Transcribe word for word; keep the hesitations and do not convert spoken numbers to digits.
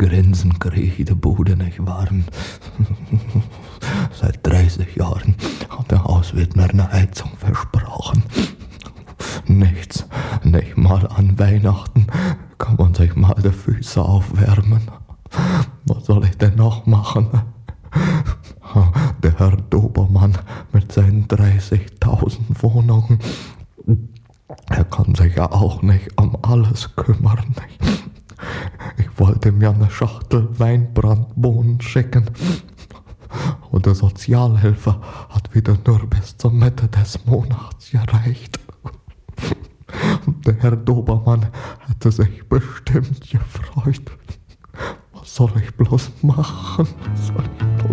Grinsen krieg ich die Bude nicht warm. Seit dreißig Jahren hat der Hauswirt mir eine Heizung versprochen. Nichts, nicht mal an Weihnachten kann man sich mal die Füße aufwärmen. Was soll ich denn noch machen? Der Herr Dobermann mit seinen dreißigtausend Wohnungen, er kann sich ja auch nicht um alles kümmern. Ich wollte mir eine Schachtel Weinbrandbohnen schicken. Und der Sozialhelfer hat wieder nur bis zur Mitte des Monats gereicht. Der Herr Dobermann hätte sich bestimmt gefreut. Was soll ich bloß machen? Was soll ich bloß